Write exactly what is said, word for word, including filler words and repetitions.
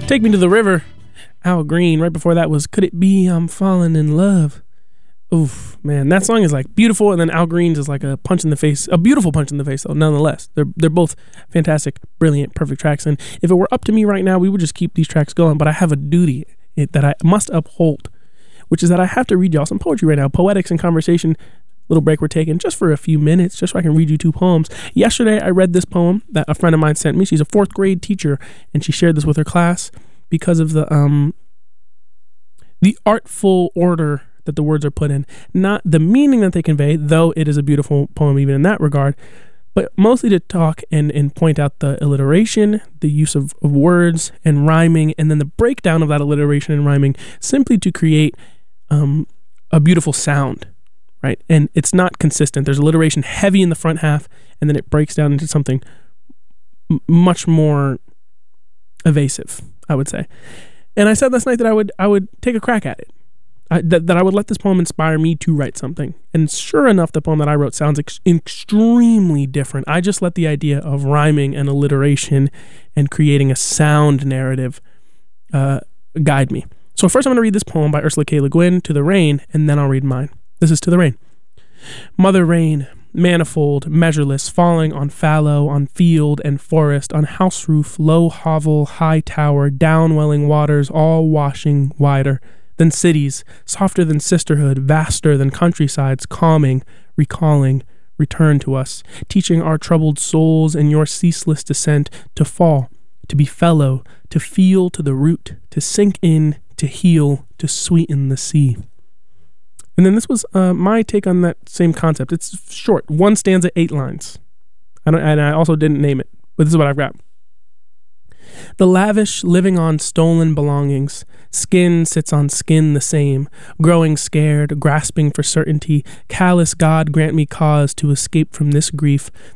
Take Me to the River, Al Green. Right before that was Could It Be I'm Falling in Love. Oof, man, that song is like beautiful, and then Al Green's is like a punch in the face, a beautiful punch in the face, though, nonetheless. They're they're both fantastic, brilliant, perfect tracks, and if it were up to me right now, we would just keep these tracks going, but I have a duty that I must uphold, which is that I have to read y'all some poetry right now. Poetics and Conversation, little break we're taking just for a few minutes, just so I can read you two poems. Yesterday, I read this poem that a friend of mine sent me. She's a fourth grade teacher, and she shared this with her class because of the um the artful order that the words are put in, not the meaning that they convey, though it is a beautiful poem even in that regard, but mostly to talk and, and point out the alliteration, the use of, of words and rhyming, and then the breakdown of that alliteration and rhyming simply to create um, a beautiful sound, right? And it's not consistent. There's alliteration heavy in the front half, and then it breaks down into something m- much more evasive, I would say. And I said last night that I would I would take a crack at it. I, that, that I would let this poem inspire me to write something. And sure enough, the poem that I wrote sounds ex- extremely different. I just let the idea of rhyming and alliteration and creating a sound narrative uh, guide me. So first I'm going to read this poem by Ursula K. Le Guin, To the Rain, and then I'll read mine. This is To the Rain. Mother rain, manifold, measureless, falling on fallow, on field and forest, on house roof, low hovel, high tower, downwelling waters, all washing wider than cities, softer than sisterhood, vaster than countrysides, calming, recalling, return to us, teaching our troubled souls in your ceaseless descent to fall, to be fellow, to feel to the root, to sink in, to heal, to sweeten the sea. And then this was uh, my take on that same concept. It's short, one stanza, eight lines. I don't, and I also didn't name it, but this is what I've got. The lavish living on stolen belongings, skin sits on skin the same, growing scared, grasping for certainty, callous God grant me cause to escape from this grief,